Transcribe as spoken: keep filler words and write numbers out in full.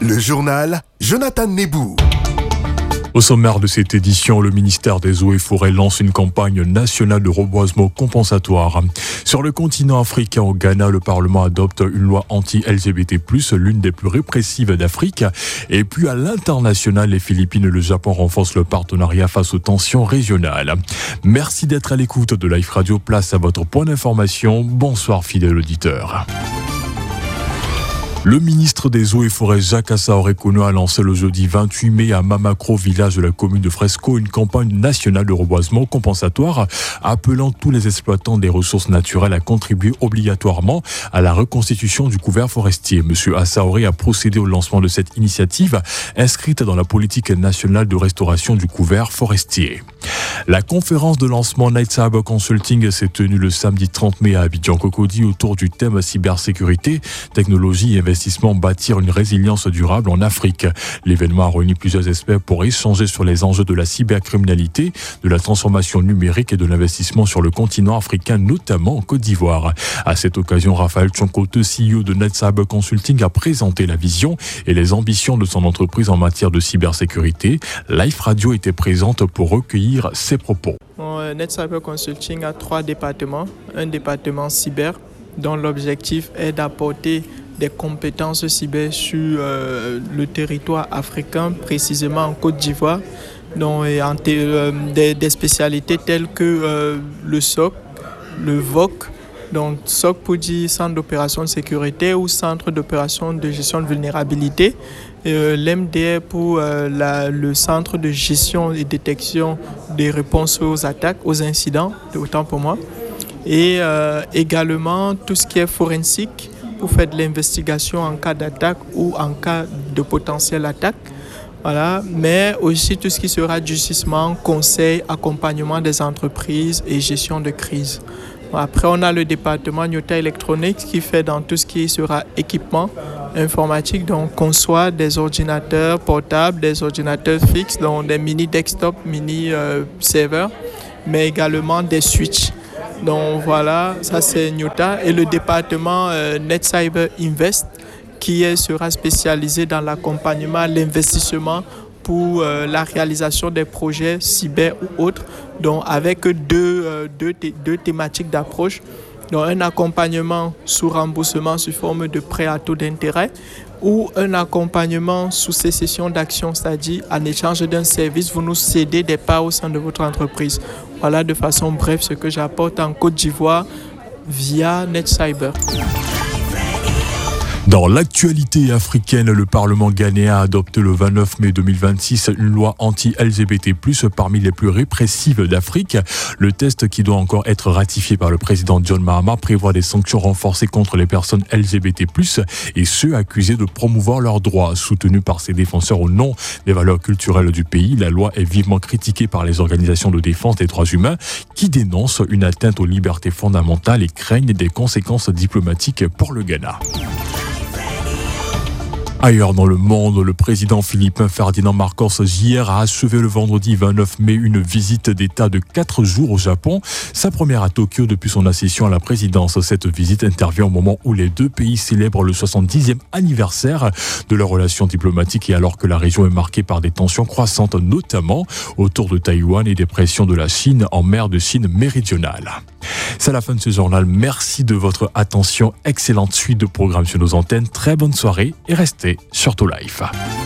Le journal Jonathan Nebou. Au sommaire de cette édition, le ministère des Eaux et Forêts lance une campagne nationale de reboisement compensatoire. Sur le continent africain, au Ghana, le Parlement adopte une loi anti-L G B T plus, l'une des plus répressives d'Afrique. Et puis à l'international, les Philippines et le Japon renforcent le partenariat face aux tensions régionales. Merci d'être à l'écoute de Life Radio. Place à votre point d'information. Bonsoir fidèle auditeur. Le ministre des Eaux et Forêts, Jacques Assaorékono, a lancé le jeudi vingt-huit mai à Mamakro, village de la commune de Fresco, une campagne nationale de reboisement compensatoire appelant tous les exploitants des ressources naturelles à contribuer obligatoirement à la reconstitution du couvert forestier. Monsieur Assaoré a procédé au lancement de cette initiative inscrite dans la politique nationale de restauration du couvert forestier. La conférence de lancement Night Cyber Consulting s'est tenue le samedi trente mai à Abidjan-Cocody autour du thème cybersécurité, technologie et investissement, bâtir une résilience durable en Afrique. L'événement a réuni plusieurs experts pour échanger sur les enjeux de la cybercriminalité, de la transformation numérique et de l'investissement sur le continent africain, notamment en Côte d'Ivoire. À cette occasion, Raphaël Tchonkote, C E O de Night Cyber Consulting, a présenté la vision et les ambitions de son entreprise en matière de cybersécurité. Life Radio était présente pour recueillir ses propos. Night Cyber Consulting a trois départements. Un département cyber dont l'objectif est d'apporter des compétences cyber sur euh, le territoire africain, précisément en Côte d'Ivoire, donc, et en t- euh, des, des spécialités telles que euh, le S O C, le V O C, donc S O C pour dire Centre d'opération de sécurité ou Centre d'opération de gestion de vulnérabilité, et euh, l'M D R pour euh, la, le Centre de gestion et détection des réponses aux attaques, aux incidents, autant pour moi, et euh, également tout ce qui est forensique, pour faire de l'investigation en cas d'attaque ou en cas de potentielle attaque. Voilà. Mais aussi tout ce qui sera durcissement, conseil, accompagnement des entreprises et gestion de crise. Après, on a le département Nyota Electronics qui fait dans tout ce qui sera équipement informatique, donc conçoit des ordinateurs portables, des ordinateurs fixes, donc des mini desktop, mini euh, serveurs, mais également des switches. Donc voilà, ça c'est Nyota. Et le département euh, Net Cyber Invest qui est, sera spécialisé dans l'accompagnement, l'investissement pour euh, la réalisation des projets cyber ou autres, donc avec deux, euh, deux, thé- deux thématiques d'approche. Donc un accompagnement sous remboursement sous forme de prêt à taux d'intérêt ou un accompagnement sous cessation d'action, c'est-à-dire en échange d'un service, vous nous cédez des parts au sein de votre entreprise. Voilà de façon brève ce que j'apporte en Côte d'Ivoire via Net Cyber. Dans l'actualité africaine, le Parlement ghanéen a adopté le vingt-neuf mai deux mille vingt-six une loi anti-L G B T plus, parmi les plus répressives d'Afrique. Le texte, qui doit encore être ratifié par le président John Mahama, prévoit des sanctions renforcées contre les personnes L G B T plus, et ceux accusés de promouvoir leurs droits. Soutenu par ses défenseurs au nom des valeurs culturelles du pays, la loi est vivement critiquée par les organisations de défense des droits humains qui dénoncent une atteinte aux libertés fondamentales et craignent des conséquences diplomatiques pour le Ghana. Ailleurs dans le monde, le président philippin Ferdinand Marcos Jr a achevé le vendredi vingt-neuf mai une visite d'État de quatre jours au Japon, sa première à Tokyo depuis son accession à la présidence. Cette visite intervient au moment où les deux pays célèbrent le soixante-dixième anniversaire de leurs relations diplomatiques et alors que la région est marquée par des tensions croissantes, notamment autour de Taïwan et des pressions de la Chine en mer de Chine méridionale. C'est la fin de ce journal. Merci de votre attention. Excellente suite de programmes sur nos antennes. Très bonne soirée et restez sur To Life.